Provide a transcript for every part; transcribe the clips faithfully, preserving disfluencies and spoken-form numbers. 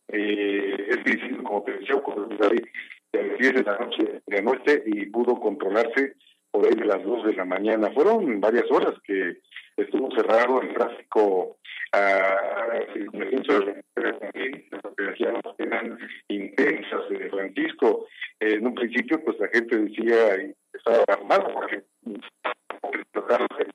eh, es difícil, como te decía, ocurrió a las diez de la noche de anoche y pudo controlarse por ahí de las dos de la mañana. Fueron varias horas que estuvo cerrado el tráfico a circunvalación, las operaciones eran intensas de Francisco. Eh, en un principio, pues la gente decía, y estaba alarmado porque tratarse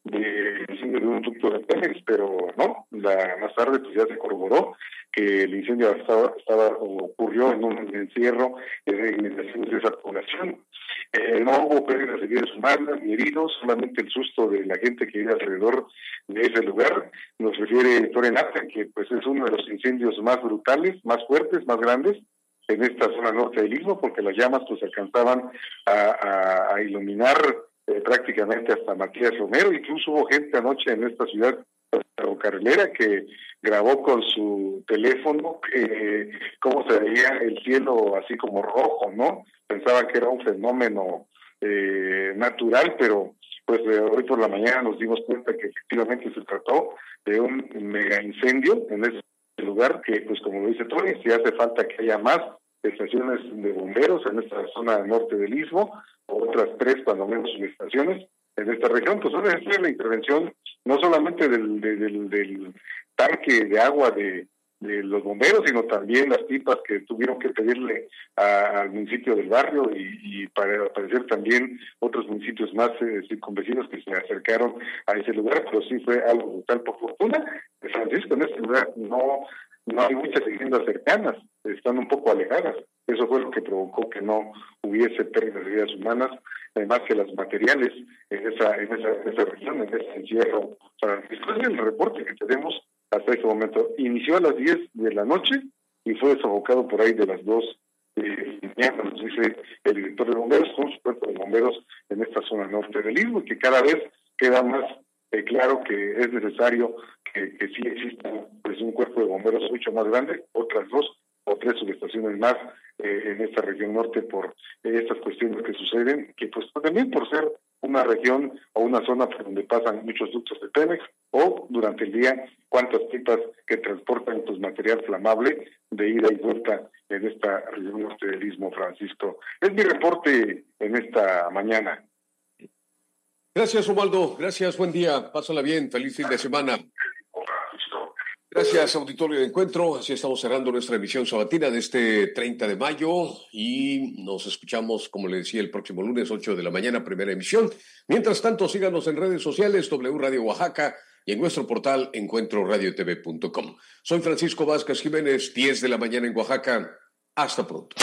de incendio de un ducto de Pemex, pero no, la, más tarde pues ya se corroboró que el incendio estaba, estaba ocurrió en un encierro de inmediaciones de esa población. Eh, no hubo pérdidas de vidas humanas ni heridos, solamente el susto de la gente que vive alrededor de ese lugar. Nos refiere Torenate, que pues es uno de los incendios más brutales, más fuertes, más grandes en esta zona norte del Istmo, porque las llamas pues alcanzaban a, a, a iluminar eh, prácticamente hasta Matías Romero. Incluso hubo gente anoche en esta ciudad ferrocarrilera que grabó con su teléfono eh, cómo se veía el cielo así como rojo, ¿no? Pensaban que era un fenómeno eh, natural, pero pues eh, hoy por la mañana nos dimos cuenta que efectivamente se trató de un mega incendio en ese lugar que, pues como lo dice Tony, si hace falta que haya más estaciones de bomberos en esta zona norte del Istmo, otras tres cuando menos estaciones en esta región, pues debe ser la intervención no solamente del, del, del tanque de agua de, de los bomberos, sino también las pipas que tuvieron que pedirle a, al municipio del barrio y, y para aparecer también otros municipios más eh, circunvecinos que se acercaron a ese lugar, pero sí fue algo brutal. Por fortuna, Francisco, en este lugar no, no hay muchas viviendas cercanas, están un poco alejadas. Eso fue lo que provocó que no hubiese pérdidas de vidas humanas, además que los materiales en esa, en esa, en esa región, en ese encierro. Francisco, es el reporte que tenemos hasta este momento. Inició a las diez de la noche y fue sofocado por ahí de las dos de la mañana, nos dice el director de bomberos, con su cuerpo de bomberos en esta zona norte del Istmo, y que cada vez queda más eh, claro que es necesario que, que sí exista pues, un cuerpo de bomberos mucho más grande, otras dos o tres subestaciones más eh, en esta región norte por eh, estas cuestiones que suceden, que pues también por ser una región o una zona por donde pasan muchos ductos de Pemex, o durante el día cuántas pipas que transportan pues material flamable de ida y vuelta en esta región norte del Istmo, Francisco. Es mi reporte en esta mañana. Gracias, Osvaldo. Gracias, buen día. Pásala bien, feliz fin de semana. Gracias, auditorio de Encuentro. Así estamos cerrando nuestra emisión sabatina de este treinta de mayo y nos escuchamos, como le decía, el próximo lunes, ocho de la mañana, primera emisión. Mientras tanto, síganos en redes sociales, W Radio Oaxaca, y en nuestro portal encuentro radio t v punto com. Soy Francisco Vázquez Jiménez, diez de la mañana en Oaxaca. Hasta pronto.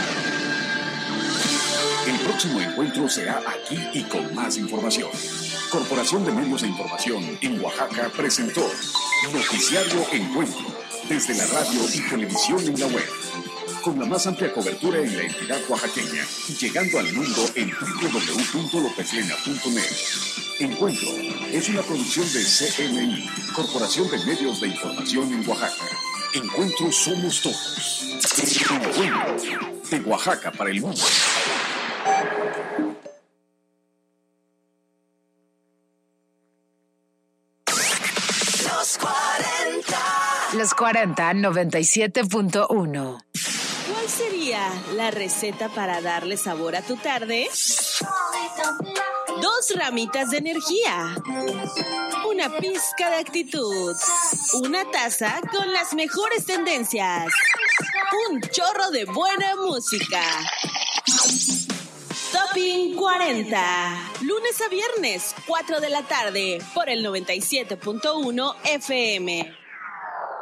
El próximo encuentro será aquí y con más información. Corporación de Medios de Información en Oaxaca presentó Noticiario Encuentro, desde la radio y televisión en la web, con la más amplia cobertura en la entidad oaxaqueña y llegando al mundo en doble u doble u doble u punto lopez lena punto net. Encuentro es una producción de C N I, Corporación de Medios de Información en Oaxaca. Encuentro somos todos. Encuentro de Oaxaca para el mundo. Los cuarenta, noventa y siete punto uno. ¿Cuál sería la receta para darle sabor a tu tarde? Dos ramitas de energía, una pizca de actitud, una taza con las mejores tendencias, un chorro de buena música. Topping cuarenta, lunes a viernes, cuatro de la tarde, por el noventa y siete punto uno F M.